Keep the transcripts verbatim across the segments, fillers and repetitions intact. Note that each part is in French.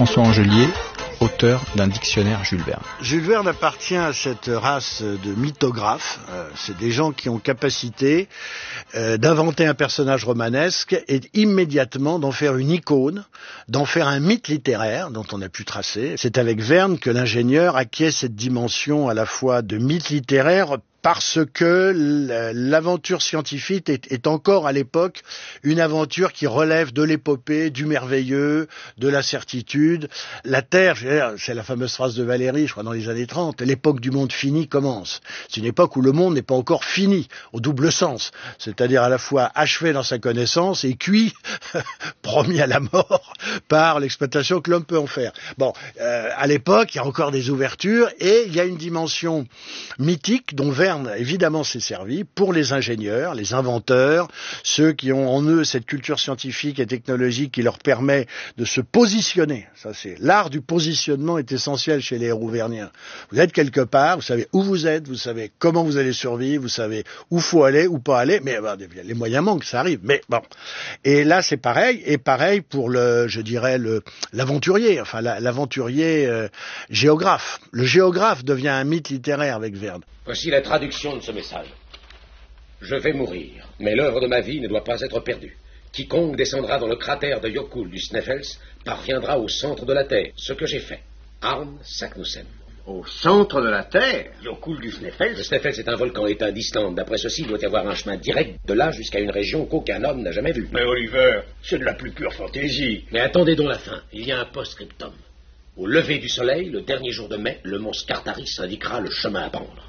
François Angelier, auteur d'un dictionnaire Jules Verne. Jules Verne appartient à cette race de mythographes. Euh, c'est des gens qui ont capacité euh, d'inventer un personnage romanesque et immédiatement d'en faire une icône, d'en faire un mythe littéraire dont on a pu tracer. C'est avec Verne que l'ingénieur acquiert cette dimension à la fois de mythe littéraire parce que l'aventure scientifique est, est encore à l'époque une aventure qui relève de l'épopée, du merveilleux, de la certitude. La Terre, c'est la fameuse phrase de Valéry, je crois dans les années trente, l'époque du monde fini commence. C'est une époque où le monde n'est pas encore fini, au double sens, c'est-à-dire à la fois achevé dans sa connaissance et cuit, promis à la mort, par l'exploitation que l'homme peut en faire. Bon, euh, à l'époque, il y a encore des ouvertures et il y a une dimension mythique dont Verne évidemment s'est servi pour les ingénieurs, les inventeurs, ceux qui ont en eux cette culture scientifique et technologique qui leur permet de se positionner. Ça, c'est l'art du positionnement est essentiel chez les héros verniens. Vous êtes quelque part, vous savez où vous êtes, vous savez comment vous allez survivre, vous savez où faut aller, où pas aller, mais bah, les moyens manquent, ça arrive. Mais bon, et là c'est pareil, et pareil pour le, je dirais le l'aventurier, enfin la, l'aventurier euh, géographe. Le géographe devient un mythe littéraire avec Verne. Voici la traduction de ce message. Je vais mourir, mais l'œuvre de ma vie ne doit pas être perdue. Quiconque descendra dans le cratère de Yokul du Sneffels parviendra au centre de la Terre, ce que j'ai fait. Arn Saknussemm. Au centre de la Terre? Yokul du Sneffels? Le Sneffels est un volcan éteint d'Islande. D'après ceci, il doit y avoir un chemin direct de là jusqu'à une région qu'aucun homme n'a jamais vue. Mais Oliver, c'est de la plus pure fantaisie. Mais attendez donc la fin. Il y a un post-scriptum. Au lever du soleil, le dernier jour de mai, le mont Scartaris indiquera le chemin à prendre.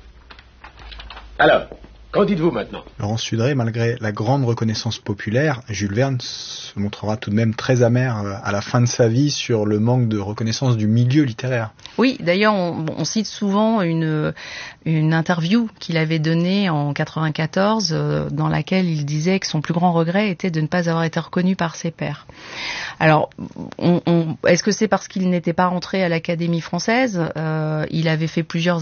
Alors, qu'en dites-vous maintenant? Laurent Sudré, malgré la grande reconnaissance populaire, Jules Verne se montrera tout de même très amer à la fin de sa vie sur le manque de reconnaissance du milieu littéraire. Oui, d'ailleurs, on, on cite souvent une, une interview qu'il avait donnée en quatre-vingt-quatorze, euh, dans laquelle il disait que son plus grand regret était de ne pas avoir été reconnu par ses pairs. Alors, on, on, est-ce que c'est parce qu'il n'était pas rentré à l'Académie française? euh, Il avait fait plusieurs